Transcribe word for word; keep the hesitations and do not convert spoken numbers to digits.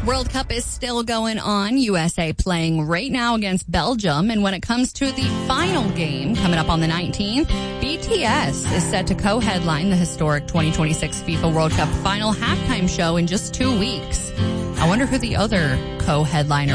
World Cup is still going on. U S A playing right now against Belgium. And when it comes to the final game coming up on the nineteenth, B T S is set to co-headline the historic twenty twenty-six FIFA World Cup final halftime show in just two weeks. I wonder who the other co-headliner